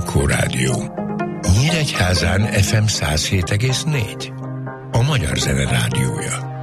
Anikó Rádió. Nyíregyházán FM 107,4. A Magyar Zene Rádiója.